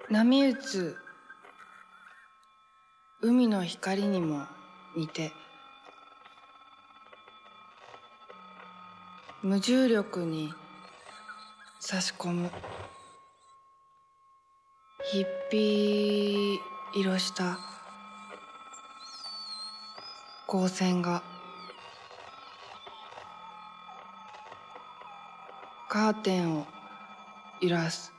波打つ海の光にも似て、無重力に差し込むひっぴ色した光線がカーテンを揺らす。